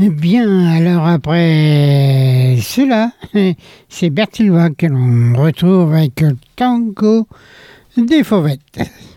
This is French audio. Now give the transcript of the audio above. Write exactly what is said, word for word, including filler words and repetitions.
Bien, alors après cela, c'est Bertil Bach que l'on retrouve avec le tango des fauvettes.